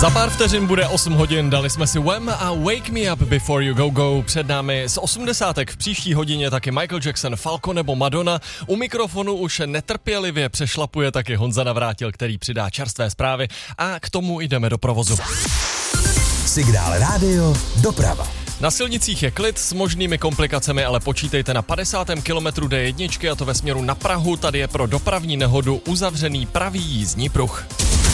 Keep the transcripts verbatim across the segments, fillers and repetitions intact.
Za pár vteřin bude osm hodin, dali jsme si Wham a Wake Me Up Before You Go Go. Před námi z osmdesátek v příští hodině taky Michael Jackson, Falco nebo Madonna. U mikrofonu už netrpělivě přešlapuje taky Honza Navrátil, který přidá čerstvé zprávy a k tomu jdeme do provozu. Signál rádio, doprava. Na silnicích je klid s možnými komplikacemi, ale počítejte na padesátém kilometru D jedna a to ve směru na Prahu. Tady je pro dopravní nehodu uzavřený pravý jízdní pruh.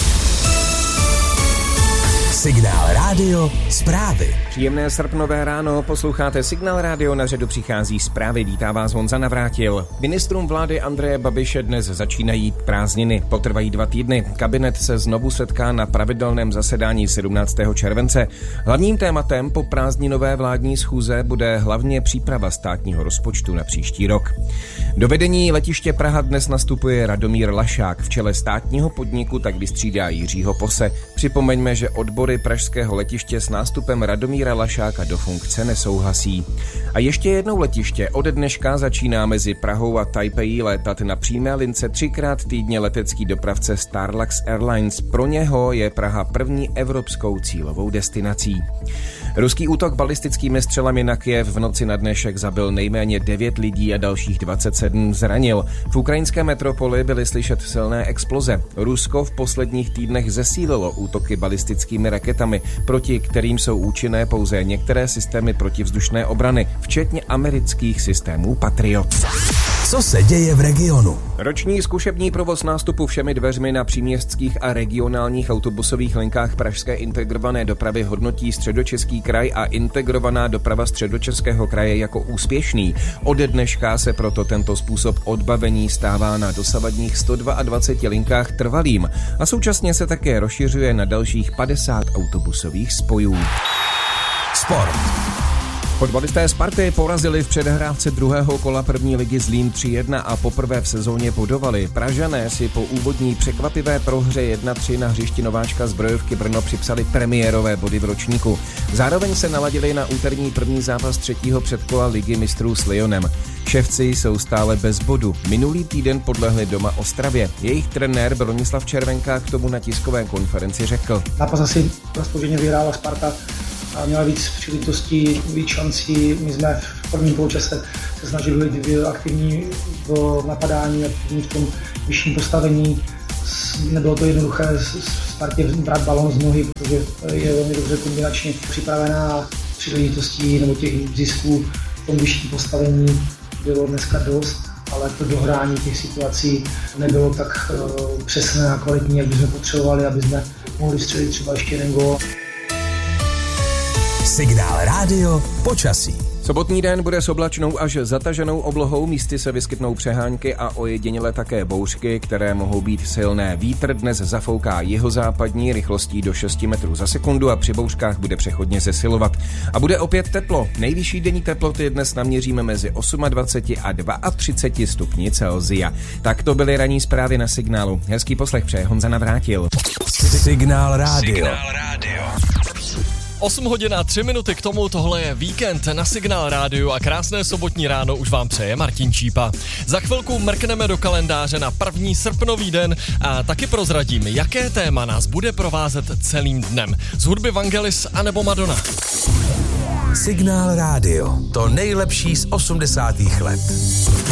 Signál rádio, zprávy. Příjemné srpnové ráno, posloucháte Signál rádio, na řadu přichází zprávy, vítá vás Honza Navrátil. Ministrům vlády Andreje Babiše dnes začínají prázdniny, potrvají dva týdny. Kabinet se znovu setká na pravidelném zasedání sedmnáctého července. Hlavním tématem po prázdninové vládní schůze bude hlavně příprava státního rozpočtu na příští rok. Do vedení letiště Praha dnes nastupuje Radomír Lašák, v čele státního podniku tak vystřídá Jiřího Pose. Připomeňme, že odbory pražského letiště s nástupem Radomíra Lašáka do funkce nesouhlasí. A ještě jednou letiště. Ode dneška začíná mezi Prahou a Taipei létat na přímé lince třikrát týdně letecký dopravce Starlux Airlines. Pro něho je Praha první evropskou cílovou destinací. Ruský útok balistickými střelami na Kyjev v noci na dnešek zabil nejméně devět lidí a dalších dvacet sedm zranil. V ukrajinské metropoli byly slyšet silné exploze. Rusko v posledních týdnech zesílilo útoky balistickými raketami, proti kterým jsou účinné pouze některé systémy protivzdušné obrany, včetně amerických systémů Patriot. Co se děje v regionu? Roční zkušební provoz nástupu všemi dveřmi na příměstských a regionálních autobusových linkách pražské integrované dopravy hodnotí Středočeský kraj a integrovaná doprava Středočeského kraje jako úspěšný. Ode dneška se proto tento způsob odbavení stává na dosavadních sto dvaceti dvou linkách trvalým a současně se také rozšiřuje na dalších padesát autobusových spojů. Sport. Fotbalisté Sparty porazili v předhrávce druhého kola první ligy Zlín tři jedna a poprvé v sezóně bodovali. Pražané si po úvodní překvapivé prohře jedna tři na hřišti nováčka Zbrojovky Brno připsali premiérové body v ročníku. Zároveň se naladili na úterní první zápas třetího předkola ligy mistrů s Lyonem. Ševci jsou stále bez bodu. Minulý týden podlehli doma Ostravě. Jejich trenér Bronislav Červenka k tomu na tiskové konferenci řekl: Zápas asi zaslouženě vyhrála Sparta a měla víc příležitostí, víc šancí. My jsme v prvním poločase se snažili být aktivní v napadání, aktivní v tom vyšším postavení. Nebylo to jednoduché Spartě brát balón z nohy, protože je velmi dobře kombinačně připravená a příležitostí nebo těch zisků v tom vyšším postavení bylo dneska dost, ale to dohrání těch situací nebylo tak uh, přesné a kvalitní, jak bychom potřebovali, aby jsme mohli střelit třeba ještě jeden gól. Signál rádio, počasí. Sobotní den bude s oblačnou až zataženou oblohou, místy se vyskytnou přehánky a ojediněle také bouřky, které mohou být silné. Vítr dnes zafouká jihozápadní rychlostí do šesti metrů za sekundu a při bouřkách bude přechodně zesilovat. A bude opět teplo. Nejvyšší denní teploty dnes naměříme mezi dvaceti osmi a třiceti dvěma stupni Celsia. Tak to byly ranní zprávy na Signálu. Hezký poslech přeje Honza Navrátil. Signál rádio. Signál rádio. osm hodin a tři minuty k tomu, tohle je víkend na Signál rádiu a krásné sobotní ráno už vám přeje Martin Čípa. Za chvilku mrkneme do kalendáře na první srpnový den a taky prozradím, jaké téma nás bude provázet celým dnem. Z hudby Vangelis anebo Madonna. Signál rádio, to nejlepší z osmdesátých let.